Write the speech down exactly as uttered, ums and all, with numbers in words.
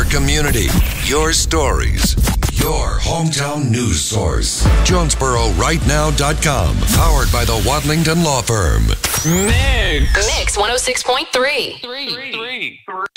community, your stories, your hometown news source. Jonesboro Right Now dot com. Powered by the Wadlington Law Firm. Mix. Mix one oh six point three. Three. Three.